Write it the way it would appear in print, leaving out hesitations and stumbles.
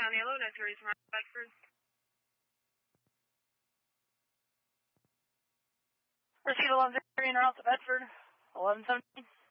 County, 1103 from Bedford. Receive 1103 in route to Bedford, 1117.